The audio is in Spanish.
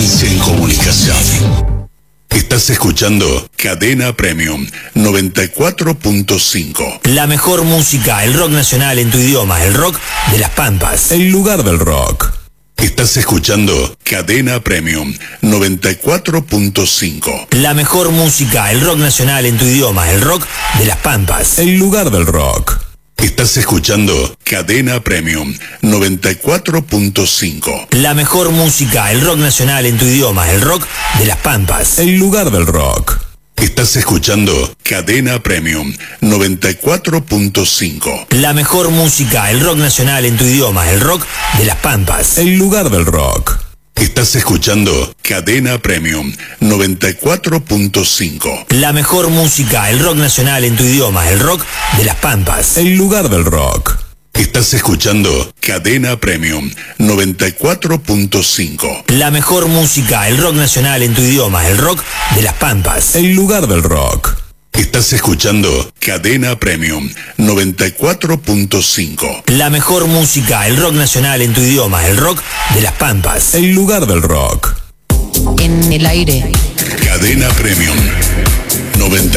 Excelencia en comunicación. Estás escuchando Cadena Premium 94.5. La mejor música, el rock nacional en tu idioma, el rock de las Pampas. El lugar del rock. Estás escuchando Cadena Premium 94.5. La mejor música, el rock nacional en tu idioma, el rock de las Pampas. El lugar del rock. Estás escuchando Cadena Premium 94.5. La mejor música, el rock nacional en tu idioma, el rock de las Pampas. El lugar del rock. Estás escuchando Cadena Premium 94.5. La mejor música, el rock nacional en tu idioma, el rock de las Pampas. El lugar del rock. Estás escuchando Cadena Premium 94.5. La mejor música, el rock nacional en tu idioma, el rock de las Pampas. El lugar del rock. Estás escuchando Cadena Premium 94.5. La mejor música, el rock nacional en tu idioma, el rock de las Pampas. El lugar del rock. Estás escuchando Cadena Premium 94.5. La mejor música, el rock nacional en tu idioma, el rock de las Pampas. El lugar del rock. En el aire. Cadena Premium 94.5.